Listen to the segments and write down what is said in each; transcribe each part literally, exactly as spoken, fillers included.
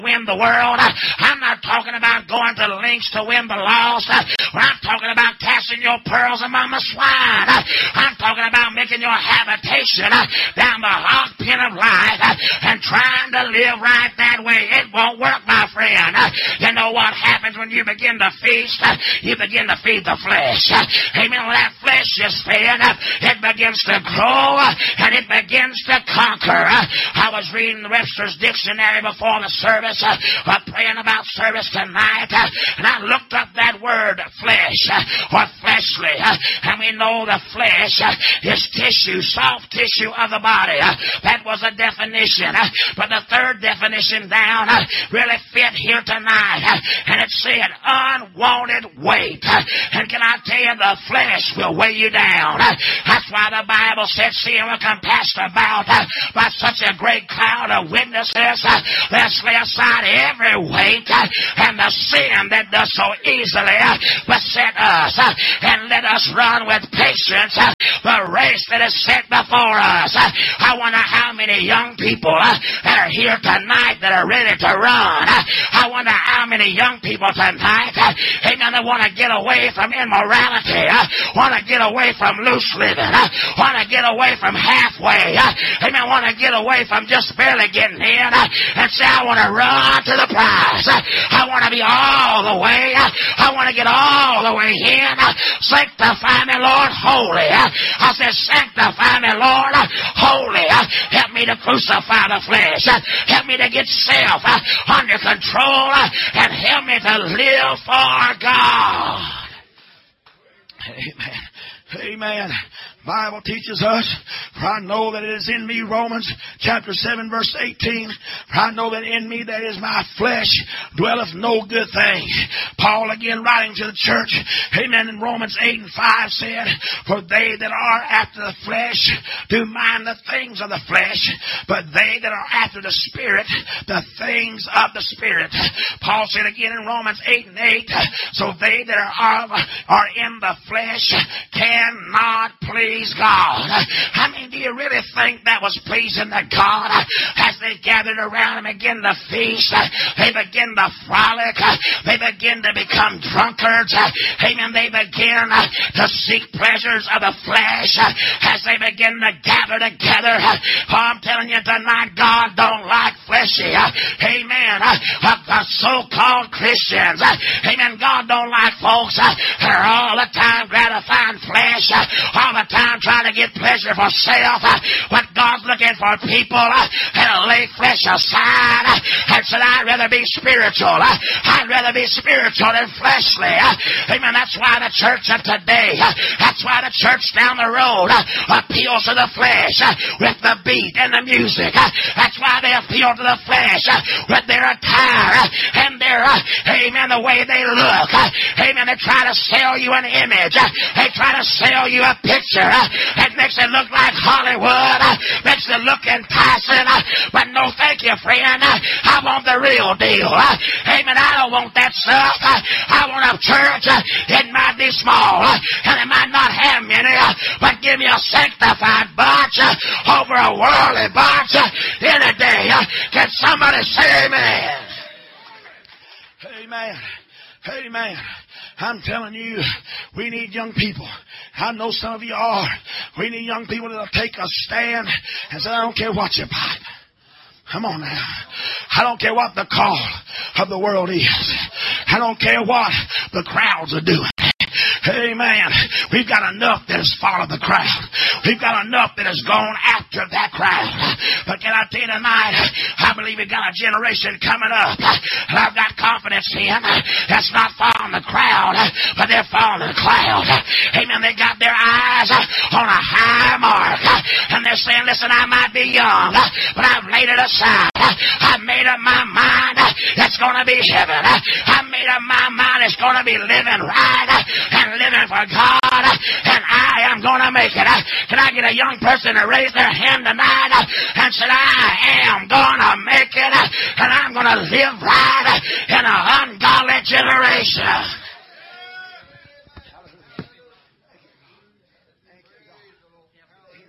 win the world. I'm not talking about going to lengths to win the lost. I'm talking about casting your pearls among the swine. I'm talking about making your habitation down the hog pen of life and trying to live right that way. It won't work, my friend. You know what happens when you begin to feast? You begin to feed the flesh. Amen. When that flesh is fed, it begins to grow and it begins to conquer. I was reading the Webster's Dictionary before the service, uh, uh, praying about service tonight, uh, and I looked up that word flesh uh, or fleshly, uh, and we know the flesh uh, is tissue, soft tissue of the body. Uh, that was a definition, uh, but the third definition down uh, really fit here tonight, uh, and it said unwanted weight. Uh, and can I tell you, the flesh will weigh you down. Uh, that's why the Bible said, seeing we're compassed about uh, by such a great cloud of witnesses, uh, let's lay aside every weight uh, and the sin that does so easily uh, beset us, uh, and let us run with patience uh, the race that is set before us. Uh, I wonder how many young people uh, that are here tonight that are ready to run. Uh, I wonder how many young people tonight, uh, amen, that want to get away from immorality, uh, want to get away from loose living, uh, want to get away from halfway, uh, amen, want to get away from just barely getting in, uh, and say, I want to run to the prize. Uh, I want to be all the way. Uh, I want to get all the way in. Uh, sanctify me, Lord, holy. Uh, I said, sanctify me, Lord, uh, holy. Uh, help me to crucify the flesh. Uh, help me to get self uh, under control, uh, and help me to live for God. Amen. Amen. Bible teaches us, for I know that it is in me, Romans chapter seven, verse eighteen, for I know that in me, that is my flesh, dwelleth no good thing. Paul again writing to the church, amen, in Romans eight and five said, for they that are after the flesh do mind the things of the flesh, but they that are after the Spirit, the things of the Spirit. Paul said again in Romans eight and eight, so they that are, are in the flesh cannot please God. I mean, do you really think that was pleasing to God? As they gathered around and began to feast, they begin to frolic, they begin to become drunkards, amen, they begin to seek pleasures of the flesh as they begin to gather together. Oh, I'm telling you tonight, God don't like fleshy, amen, the so-called Christians, amen, God don't like folks that are all the time gratifying flesh, all the time trying to get pleasure for self, uh, but God's looking for people uh, that'll lay flesh aside uh, and said, I'd rather be spiritual. Uh, I'd rather be spiritual than fleshly. Uh, amen. That's why the church of today, uh, that's why the church down the road uh, appeals to the flesh uh, with the beat and the music. Uh, that's why they appeal to the flesh uh, with their attire uh, and their, uh, amen, the way they look. Uh, amen. They try to sell you an image. Uh, they try to sell you a picture. Uh, it makes it look like Hollywood. Uh, makes it look enticing. Uh, but no, thank you, friend. Uh, I want the real deal. Uh, amen. I don't want that stuff. Uh, I want a church. Uh, it might be small. Uh, and it might not have many. Uh, but give me a sanctified bunch uh, over a worldly bunch uh, any day. Uh, can somebody say amen? Amen. Amen. I'm telling you, we need young people. I know some of you are. We need young people that'll take a stand and say, I don't care what you buy. Come on now. I don't care what the call of the world is. I don't care what the crowds are doing. Amen. We've got enough that has followed the crowd. We've got enough that has gone after that crowd. But can I tell you tonight, I believe we've got a generation coming up, and I've got confidence in, that's not following the crowd, but they're following the cloud. Amen. They got their eyes on a high mark, and they're saying, listen, I might be young, but I've laid it aside. I've made up my mind it's going to be heaven. I've made up my mind it's going to be living right and living for God, and I am going to make it. Can I get a young person to raise their hand tonight and say, I am going to make it, and I'm going to live right in an ungodly generation?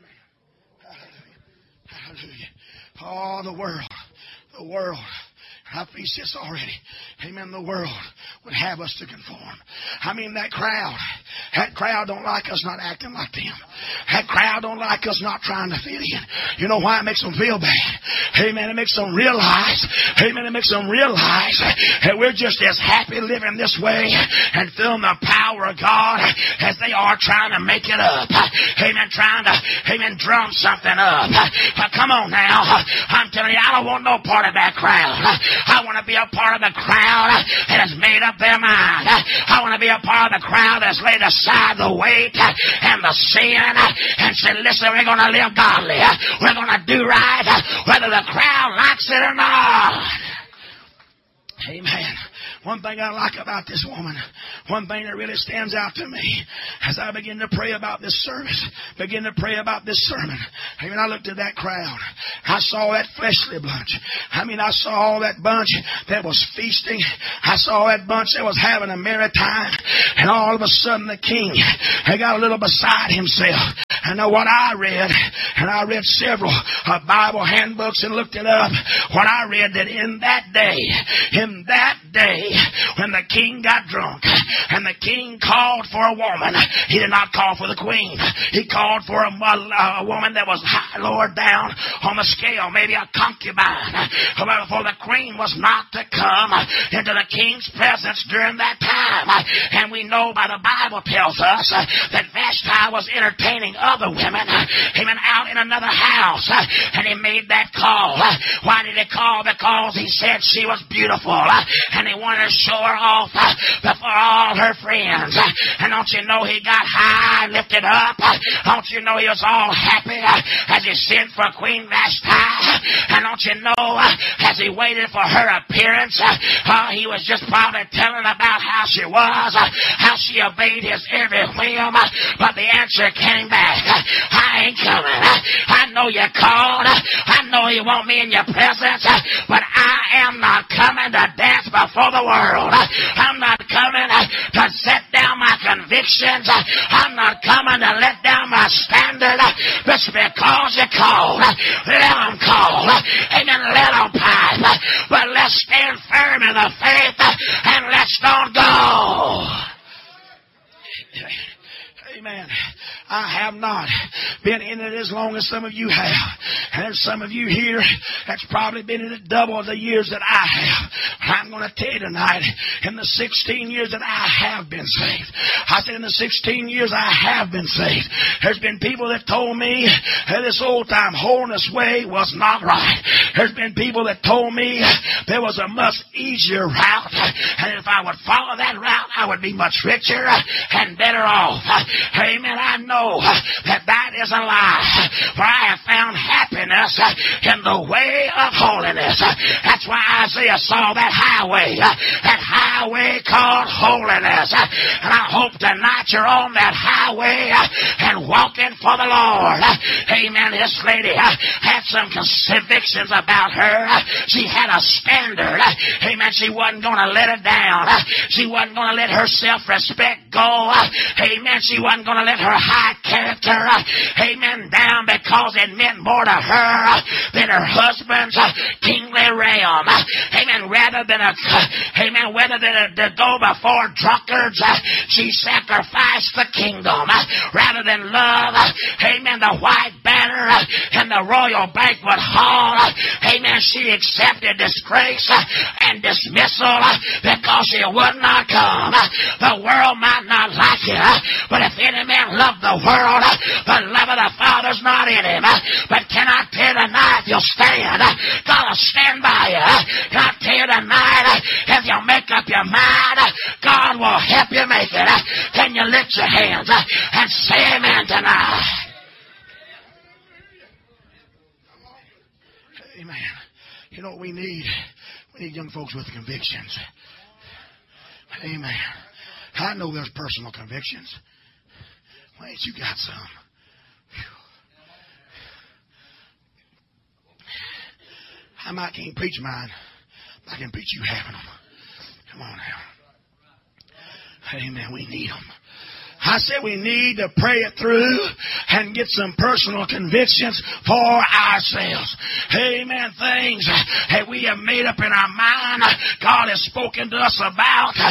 Oh, the world, the world. I preach this already. Amen. The world would have us to conform. I mean, that crowd. That crowd don't like us not acting like them. That crowd don't like us not trying to fit in. You know why? It makes them feel bad. Amen. It makes them realize. Amen. It makes them realize that we're just as happy living this way and feeling the power of God as they are trying to make it up. Amen. Trying to, amen, drum something up. Come on now. I'm telling you, I don't want no part of that crowd. I want to be a part of the crowd that has made up their mind. I want to be a part of the crowd that's laid aside the weight and the sin and said, listen, we're going to live godly. We're going to do right whether the crowd likes it or not. Amen. One thing I like about this woman, one thing that really stands out to me as I begin to pray about this service, begin to pray about this sermon. I mean, I looked at that crowd. I saw that fleshly bunch. I mean, I saw all that bunch that was feasting. I saw that bunch that was having a merry time. And all of a sudden the king, he got a little beside himself. I know what I read, and I read several uh, Bible handbooks and looked it up. What I read that in that day, in that day, when the king got drunk and the king called for a woman, he did not call for the queen. He called for a, a, a woman that was high, lower down on the scale, maybe a concubine. For the queen was not to come into the king's presence during that time. And we know by the Bible tells us that Vashti was entertaining other women, amen, out in another house. And he made that call. Why did he call? Because he said she was beautiful. And he wanted to show her off before all her friends. And don't you know he got high and lifted up? Don't you know he was all happy as he sent for Queen Vashti? And don't you know as he waited for her appearance, uh, he was just probably telling about how she was, how she obeyed his every whim. But the answer came back. I ain't coming. I know you called. I know you want me in your presence, but I am not coming to dance before the world. I'm not coming to set down my convictions. I'm not coming to let down my standard. Just because you called, let them call. Amen. Let them pipe. But let's stand firm in the faith and let's don't go. Amen. I have not been in it as long as some of you have. And there's some of you here that's probably been in it double the years that I have. I'm going to tell you tonight, in the sixteen years that I have been saved, I said in the sixteen years I have been saved, there's been people that told me that this old-time holiness way was not right. There's been people that told me there was a much easier route, and if I would follow that route, I would be much richer and better off. Amen. I know that that is a lie. For I have found happiness in the way of holiness. That's why Isaiah saw that highway, that highway called holiness. And I hope tonight you're on that highway and walking for the Lord. Amen. This lady had some convictions about her. She had a standard. Amen. She wasn't going to let it down. She wasn't going to let her self-respect go. Amen. She wasn't going to let her high character, amen, down because it meant more to her than her husband's kingly realm. Amen. Rather than a, amen, rather than a, to go before drunkards, she sacrificed the kingdom. Rather than love, amen, the white banner and the royal banquet hall, amen, she accepted disgrace and dismissal because she would not come. The world might not like it, but if any man love the world, the love of the Father's not in him. But can I tell you tonight, if you'll stand, God will stand by you. Can I tell you tonight, if you'll make up your mind, God will help you make it. Can you lift your hands and say amen tonight? Amen. You know what we need? We need young folks with convictions. Amen. I know there's personal convictions. Why ain't you got some? Whew. I might can't preach mine, but I can preach you having them. Come on now. Amen. We need them. I said we need to pray it through and get some personal convictions for ourselves. Amen. Things that we have made up in our mind, God has spoken to us about,